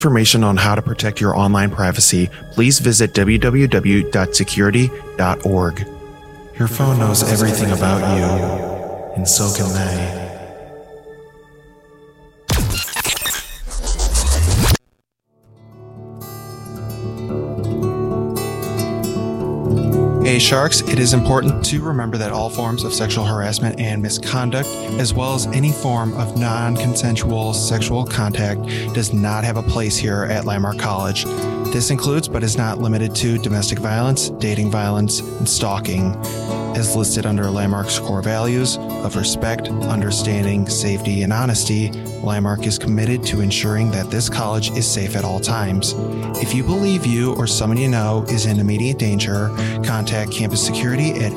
Information on how to protect your online privacy, please visit www.security.org. Your phone knows everything about you, and so can they. Hey Sharks, it is important to remember that all forms of sexual harassment and misconduct, as well as any form of non-consensual sexual contact, does not have a place here at Landmark College. This includes, but is not limited to, domestic violence, dating violence, and stalking, as listed under Landmark's core values of respect, understanding, safety, and honesty. Landmark is committed to ensuring that this college is safe at all times. If you believe you or someone you know is in immediate danger, contact campus security at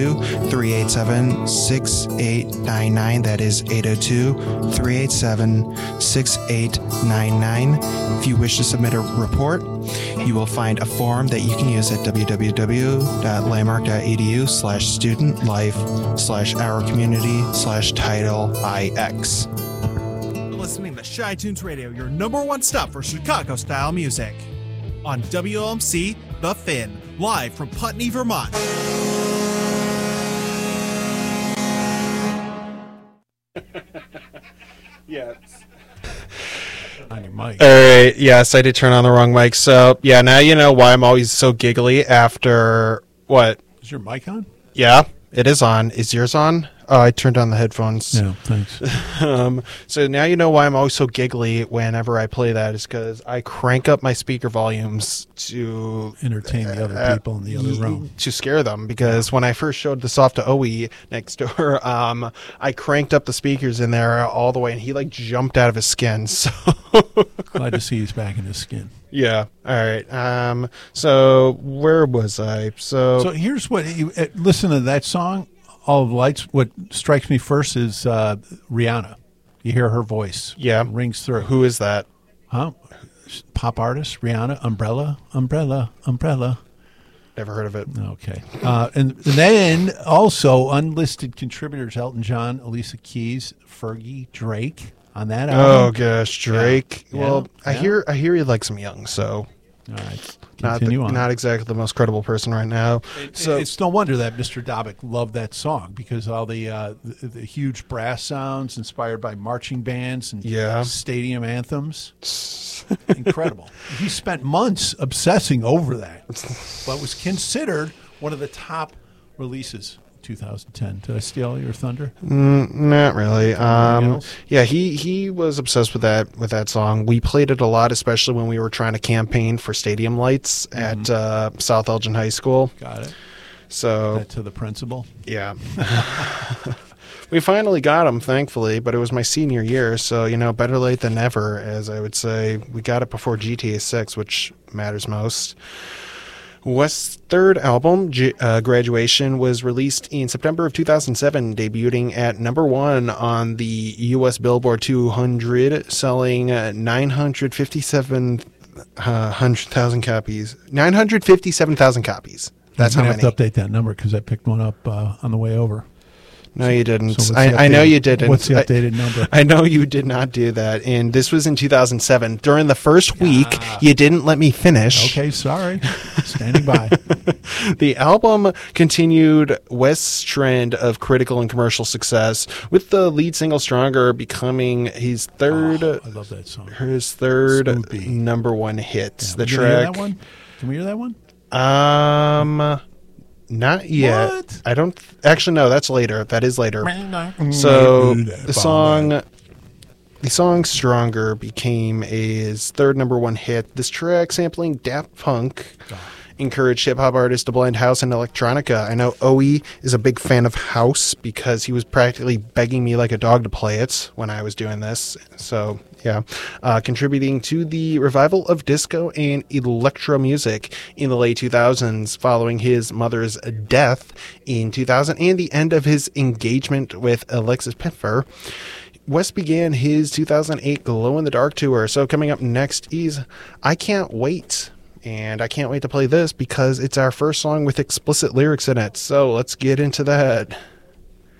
802-387-6899. That is 802-387-6899. If you wish to submit a report, you will find a form that you can use at www.landmark.edu/studentlife/our-community/title-IX. Listening to Shy Tunes Radio, your number one stop for Chicago-style music. On WLMC, The Finn, live from Putney, Vermont. Yeah. On your mic. All right. Yes, I did turn on the wrong mic. So, yeah, now you know why I'm always so giggly after what? Is your mic on? Yeah, it is on. Is yours on? Oh, I turned on the headphones. No, thanks. So now you know why I'm always so giggly whenever I play that, is because I crank up my speaker volumes to Entertain the other people in the other room. to scare them. Because when I first showed this off to Owie next door, I cranked up the speakers in there all the way, and he like jumped out of his skin. So Glad to see he's back in his skin. yeah. All right. So where was I? So here's what listen to that song. All of the lights. What strikes me first is Rihanna. You hear her voice. Yeah. It rings through. Who is that? Huh? Pop artist Rihanna. Umbrella. Never heard of it. Okay. And then also unlisted contributors: Elton John, Alicia Keys, Fergie, Drake on that album. Oh gosh, Drake. Yeah. Well, Yeah. I hear he likes him young, so All right. not Continue on. not exactly the most credible person right now. So It's no wonder that Mr. Dobbick loved that song, because all the huge brass sounds inspired by marching bands and Yeah. stadium anthems. Incredible. He spent months obsessing over that, but was considered one of the top releases. 2010. Did I steal your thunder? not really. else? Yeah, he was obsessed with that song. We played it a lot, especially when we were trying to campaign for stadium lights at South Elgin High School. Got it. So That to the principal. yeah. We finally got him, thankfully, but it was my senior year, so, better late than never, as I would say. We got it before GTA 6, which matters most. West's third album, Graduation, was released in September of 2007, debuting at number 1 on the U.S. Billboard 200, selling 957,000 copies. 957,000 copies. That's how I'm many. gonna have to update that number because I picked one up on the way over. No, you didn't. So what's the I know updated- you didn't. What's the updated number? I know you did not do that, and this was in 2007. During the first week, you didn't let me finish. Okay, sorry. Standing by. The album continued West's trend of critical and commercial success, with the lead single "Stronger" becoming his third, I love that song. Spoopy. number 1 hit. Yeah, The we gonna hear track, that one? Can we hear that one? not yet. What? I don't actually. No, that's later. That is later. So the song "Stronger" became his third number 1 hit. This track, sampling Daft Punk, encouraged hip-hop artists to blend house and electronica. I know Owie is a big fan of house because he was practically begging me like a dog to play it when I was doing this. So, yeah. Contributing to the revival of disco and electro music in the late 2000s following his mother's death in 2000 and the end of his engagement with Alexis Pitfer. West began his 2008 Glow in the Dark tour. So coming up next is I Can't Wait. And I can't wait to play this because it's our first song with explicit lyrics in it. So let's get into that.